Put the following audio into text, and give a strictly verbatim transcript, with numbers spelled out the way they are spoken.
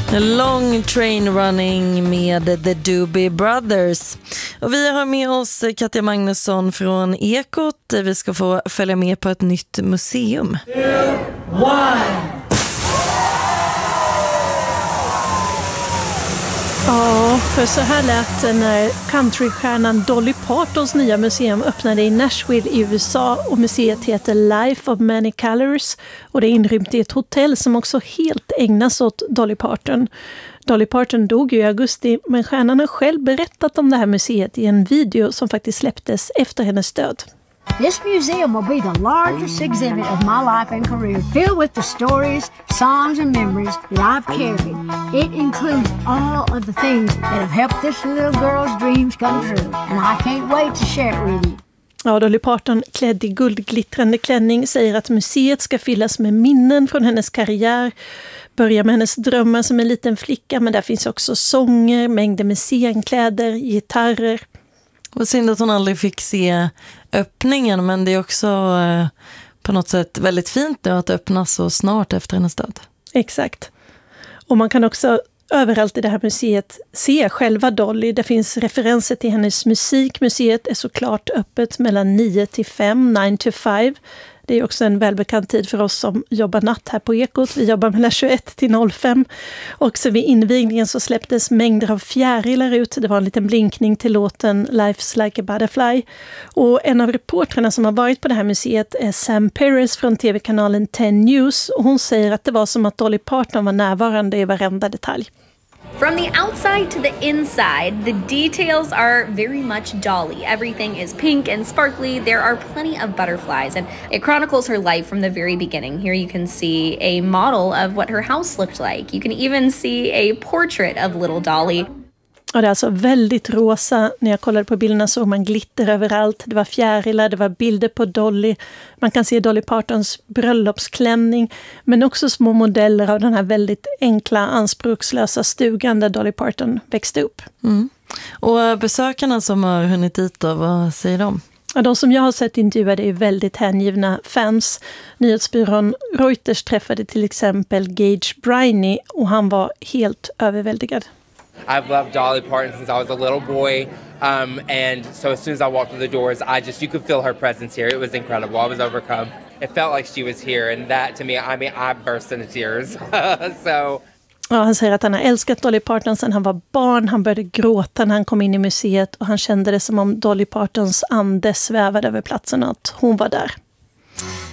Long Train Running med The Doobie Brothers. Och vi har med oss Katja Magnusson från Ekot. Vi ska få följa med på ett nytt museum. Two, one. Ja, för så här lät det när countrystjärnan Dolly Partons nya museum öppnade i Nashville i U S A, och museet heter Life of Many Colors och det är inrymt i ett hotell som också helt ägnas åt Dolly Parton. Dolly Parton dog i augusti, men stjärnan har själv berättat om det här museet i en video som faktiskt släpptes efter hennes död. This museum will be the largest exhibit of my life and career, filled with the stories, songs, and memories that I've carried. It includes all of the things that have helped this little girl's dreams come true, and I can't wait to share it with you. Ja, Dolly Parton, klädd i guldglittrande klänning, säger att museet ska fyllas med minnen från hennes karriär. Börja med hennes drömmar som en liten flicka, men där finns också sånger, mängder med scenkläder, gitarrer. Och synd att hon aldrig fick se öppningen, men det är också eh, på något sätt väldigt fint nu att öppna så snart efter hennes död. Exakt. Och man kan också överallt i det här museet se själva Dolly. Det finns referenser till hennes musik. Museet är såklart öppet mellan nio till fem, nine to five. Det är också en välbekant tid för oss som jobbar natt här på Ekot. Vi jobbar mellan tjugoett till noll fem. Också vid invigningen så släpptes mängder av fjärilar ut. Det var en liten blinkning till låten Life's Like a Butterfly. Och en av reportrarna som har varit på det här museet är Sam Perez från tv-kanalen ten News. Och hon säger att det var som att Dolly Parton var närvarande i varenda detalj. From the outside to the inside, the details are very much Dolly. Everything is pink and sparkly. There are plenty of butterflies, and it chronicles her life from the very beginning. Here you can see a model of what her house looked like. You can even see a portrait of little Dolly. Och det är alltså väldigt rosa. När jag kollade på bilderna såg man glitter överallt. Det var fjärilar, det var bilder på Dolly. Man kan se Dolly Partons bröllopsklänning. Men också små modeller av den här väldigt enkla, anspråkslösa stugan där Dolly Parton växte upp. Mm. Och besökarna som har hunnit dit då, vad säger de? Ja, de som jag har sett intervjuade är väldigt hängivna fans. Nyhetsbyrån Reuters träffade till exempel Gage Briney och han var helt överväldigad. I've loved Dolly Parton since I was a little boy, um, and so as soon as I walked through the doors, I just, you could feel her presence here. It was incredible. I was overcome. It felt like she was here, and that to me, I mean, I burst into tears. so... Ja, han säger att han har älskat Dolly Parton sedan han var barn. Han började gråta när han kom in i museet och han kände det som om Dolly Partons ande svävade över platsen och att hon var där.